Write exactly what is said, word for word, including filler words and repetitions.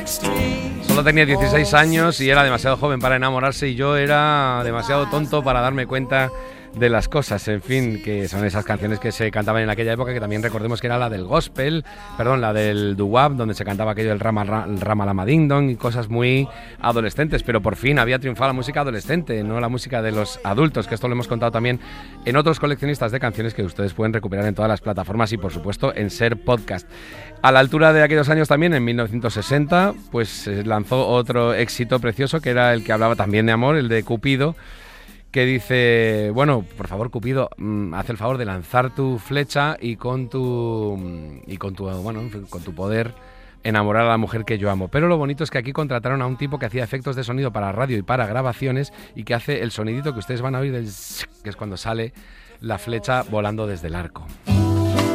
Solo tenía dieciséis años y era demasiado joven para enamorarse, y yo era demasiado tonto para darme cuenta de las cosas, en fin, que son esas canciones que se cantaban en aquella época, que también recordemos que era la del gospel, perdón, la del doo-wop, donde se cantaba aquello del rama, rama lama ding dong y cosas muy adolescentes, pero por fin había triunfado la música adolescente, no la música de los adultos, que esto lo hemos contado también en otros coleccionistas de canciones que ustedes pueden recuperar en todas las plataformas y por supuesto en Ser Podcast. A la altura de aquellos años también, en mil novecientos sesenta, pues se lanzó otro éxito precioso, que era el que hablaba también de amor, el de Cupido, que dice, bueno, por favor, Cupido, mmm, haz el favor de lanzar tu flecha y con tu y con tu bueno, con tu poder enamorar a la mujer que yo amo. Pero lo bonito es que aquí contrataron a un tipo que hacía efectos de sonido para radio y para grabaciones, y que hace el sonidito que ustedes van a oír del que es cuando sale la flecha volando desde el arco.